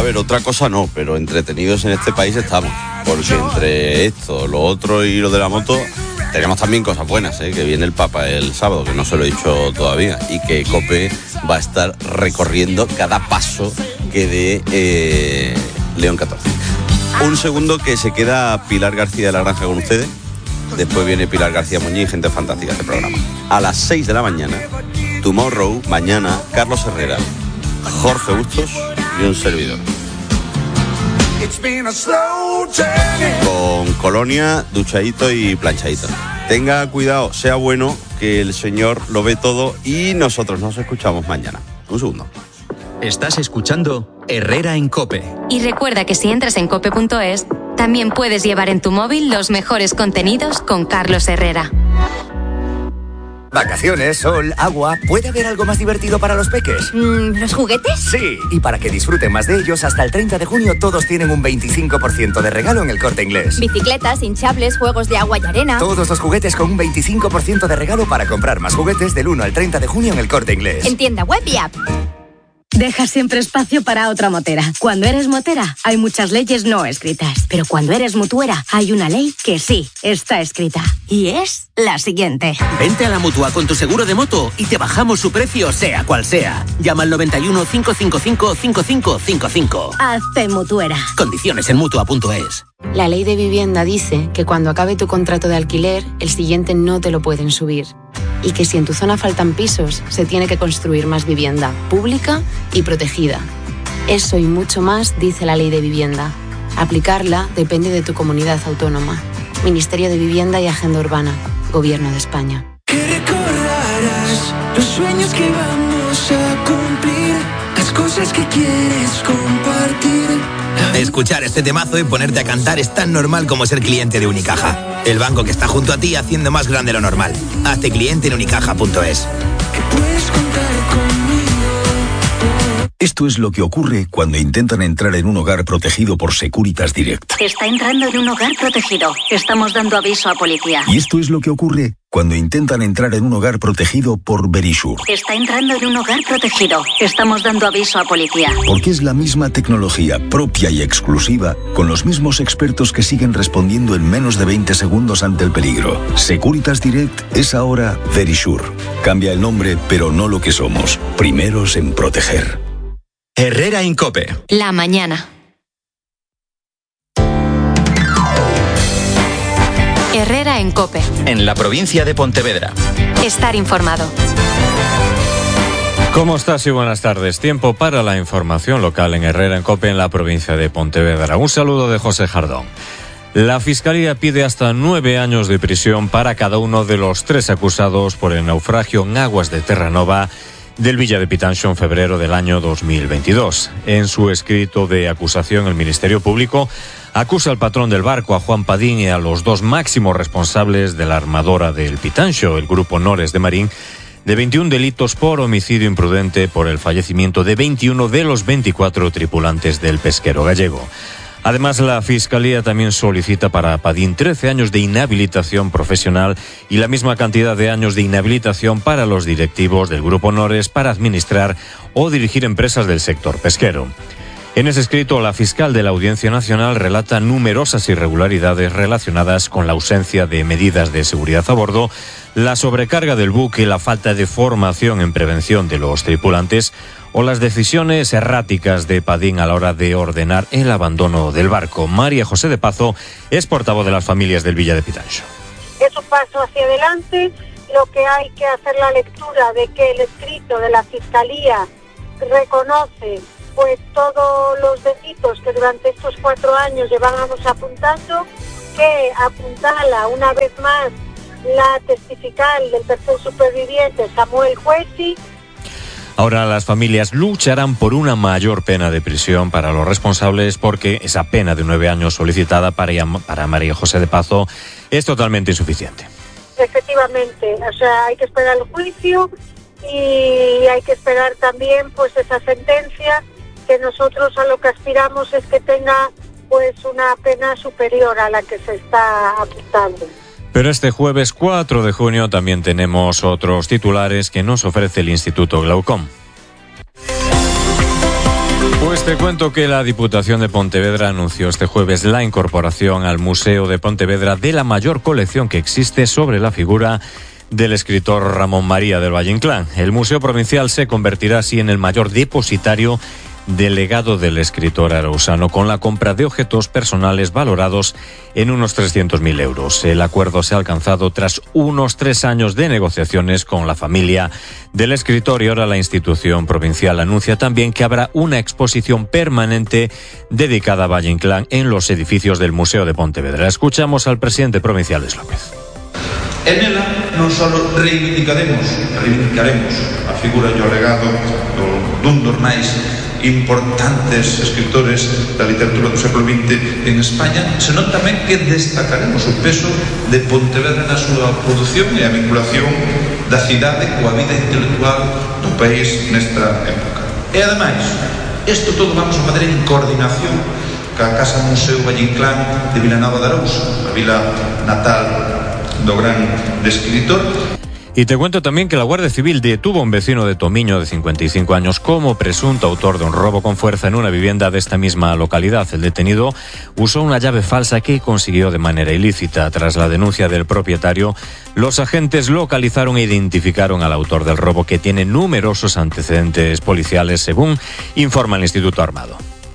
ver, otra cosa no, pero entretenidos en este país estamos. Porque entre esto, lo otro y lo de la moto, tenemos también cosas buenas, que viene el Papa el sábado, que no se lo he dicho todavía, y que COPE va a estar recorriendo cada paso que dé León XIV. Un segundo que se queda Pilar García de la Granja con ustedes. Después viene Pilar García Muñiz, gente fantástica este programa. A las 6 de la mañana, Tomorrow, mañana, Carlos Herrera, Jorge Bustos y un servidor. Con colonia, duchadito y planchadito. Tenga cuidado, sea bueno, que el Señor lo ve todo y nosotros nos escuchamos mañana. Un segundo. Estás escuchando Herrera en COPE. Y recuerda que si entras en cope.es, también puedes llevar en tu móvil los mejores contenidos con Carlos Herrera. Vacaciones, sol, agua. ¿Puede haber algo más divertido para los peques? ¿Los juguetes? Sí, y para que disfruten más de ellos, hasta el 30 de junio todos tienen un 25% de regalo en El Corte Inglés. Bicicletas, hinchables, juegos de agua y arena. Todos los juguetes con un 25% de regalo para comprar más juguetes del 1 al 30 de junio en El Corte Inglés. En tienda web y app. Deja siempre espacio para otra motera. Cuando eres motera, hay muchas leyes no escritas. Pero cuando eres mutuera, hay una ley que sí está escrita. Y es la siguiente. Vente a la Mutua con tu seguro de moto y te bajamos su precio, sea cual sea. Llama al 91 555 5555. Hazte mutuera. Condiciones en Mutua.es. La ley de vivienda dice que cuando acabe tu contrato de alquiler, el siguiente no te lo pueden subir. Y que si en tu zona faltan pisos, se tiene que construir más vivienda, pública y protegida. Eso y mucho más dice la ley de vivienda. Aplicarla depende de tu comunidad autónoma. Ministerio de Vivienda y Agenda Urbana. Gobierno de España. Que recordarás los sueños que vamos a cumplir, las cosas que quieres compartir. Escuchar este temazo y ponerte a cantar es tan normal como ser cliente de Unicaja. El banco que está junto a ti haciendo más grande lo normal. Hazte cliente en unicaja.es. Que puedes contar conmigo. Esto es lo que ocurre cuando intentan entrar en un hogar protegido por Securitas Direct. Está entrando en un hogar protegido. Estamos dando aviso a policía. Y esto es lo que ocurre cuando intentan entrar en un hogar protegido por Verisure. Está entrando en un hogar protegido. Estamos dando aviso a policía. Porque es la misma tecnología propia y exclusiva, con los mismos expertos que siguen respondiendo en menos de 20 segundos ante el peligro. Securitas Direct es ahora Verisure. Cambia el nombre, pero no lo que somos. Primeros en proteger. Herrera en COPE. La mañana. Herrera en COPE. En la provincia de Pontevedra. Estar informado. ¿Cómo estás y buenas tardes? Tiempo para la información local en Herrera en COPE en la provincia de Pontevedra. Un saludo de José Jardón. La Fiscalía pide hasta 9 años de prisión para cada uno de los 3 acusados por el naufragio en aguas de Terranova del Villa de Pitanxo en febrero del año 2022. En su escrito de acusación, el Ministerio Público acusa al patrón del barco, a Juan Padín, y a los 2 máximos responsables de la armadora del Pitanxo, el Grupo Nores de Marín, de 21 delitos por homicidio imprudente por el fallecimiento de 21 de los 24 tripulantes del pesquero gallego. Además, la Fiscalía también solicita para Padín 13 años de inhabilitación profesional y la misma cantidad de años de inhabilitación para los directivos del Grupo Nores para administrar o dirigir empresas del sector pesquero. En ese escrito, la fiscal de la Audiencia Nacional relata numerosas irregularidades relacionadas con la ausencia de medidas de seguridad a bordo, la sobrecarga del buque, la falta de formación en prevención de los tripulantes o las decisiones erráticas de Padín a la hora de ordenar el abandono del barco. María José de Pazo es portavoz de las familias del Villa de Pitanxo. Es un paso hacia adelante. Lo que hay que hacer la lectura de que el escrito de la Fiscalía reconoce pues todos los delitos que durante estos 4 años llevábamos apuntando, que apuntala una vez más la testifical del tercer superviviente, Samuel Juezi. Ahora las familias lucharán por una mayor pena de prisión para los responsables, porque esa pena de 9 años solicitada para María José de Pazo es totalmente insuficiente. Efectivamente, o sea, hay que esperar el juicio y hay que esperar también pues esa sentencia, que nosotros a lo que aspiramos es que tenga pues una pena superior a la que se está apuntando. Pero este jueves 4 de junio también tenemos otros titulares que nos ofrece el Instituto Glaucom. Pues Pues te cuento que la Diputación de Pontevedra anunció este jueves la incorporación al Museo de Pontevedra de la mayor colección que existe sobre la figura del escritor Ramón María del Valle Inclán. El Museo Provincial se convertirá así en el mayor depositario del legado del escritor arausano, con la compra de objetos personales valorados en unos 300.000 euros. El acuerdo se ha alcanzado tras unos 3 años de negociaciones con la familia del escritor, y ahora la institución provincial anuncia también que habrá una exposición permanente dedicada a Valle Inclán en los edificios del Museo de Pontevedra. Escuchamos al presidente provincial, Luis López. En ela non só reivindicaremos a figura e o legado dun dos máis importantes escritores da literatura do século XX en España, senón tamén que destacaremos o peso de Pontevedra na súa produción e a vinculación da cidade coa vida intelectual do país nesta época. E ademais, isto todo vamos a fazer en coordinación ca Casa Museo Valle Inclán de Vilanova de Arousa, a vila natal do gran escritor. Y te cuento también que la Guardia Civil detuvo a un vecino de Tomiño de 55 años como presunto autor de un robo con fuerza en una vivienda de esta misma localidad. El detenido usó una llave falsa que consiguió de manera ilícita. Tras la denuncia del propietario, los agentes localizaron e identificaron al autor del robo, que tiene numerosos antecedentes policiales, según informa el Instituto Armado.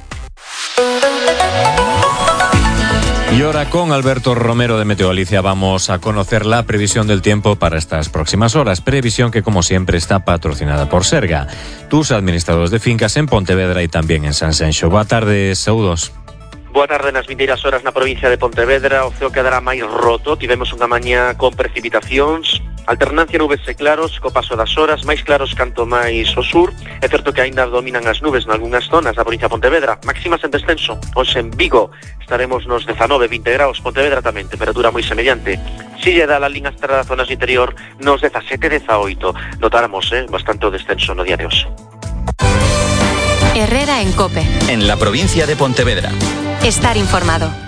Y ahora con Alberto Romero de Meteo Galicia vamos a conocer la previsión del tiempo para estas próximas horas. Previsión que, como siempre, está patrocinada por Serga, tus administradores de fincas en Pontevedra y también en Sanxenxo. Boa tarde, saúdos. Boa tarde. Nas vindeiras horas na provincia de Pontevedra o ceo quedará máis roto. Tivemos unha mañá con precipitacións, alternancia nubes e claros, co paso das horas, máis claros canto máis ao sur. É certo que aínda dominan as nubes nalgúnas zonas da provincia de Pontevedra. Máximas en descenso. Hoxe en Vigo estaremos nos 19-20 graus, Pontevedra tamén, temperatura moi semellante. Si lle dá a liña estrada zonas interior, nos 17-18. Notáramos bastante o descenso no día de hoxe. Herrera en COPE. En la provincia de Pontevedra. Estar informado.